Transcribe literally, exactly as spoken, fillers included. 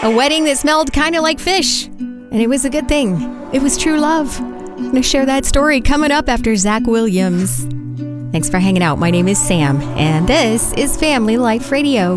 A wedding that smelled kind of like fish. And it was a good thing. It was true love. I'm going to share that story coming up after Zach Williams. Thanks for hanging out. My name is Sam, and this is Family Life Radio.